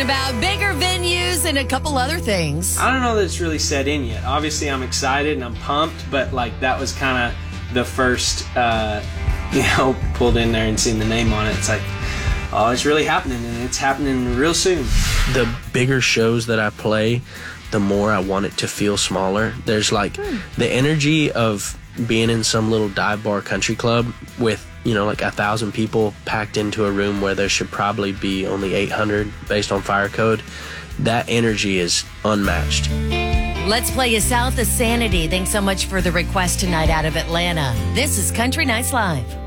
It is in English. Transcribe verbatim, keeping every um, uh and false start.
About bigger venues and a couple other things. I don't know that it's really set in yet. Obviously, I'm excited and I'm pumped, but like that was kind of the first, uh, you know, pulled in there and seen the name on it. It's like, oh, it's really happening, and it's happening real soon. The bigger shows that I play, the more I want it to feel smaller. There's like hmm. the energy of being in some little dive bar country club with, you know, like a thousand people packed into a room where there should probably be only eight hundred based on fire code. That energy is unmatched. Let's play you South of Sanity. Thanks so much for the request tonight out of Atlanta. This is Country Nights Live.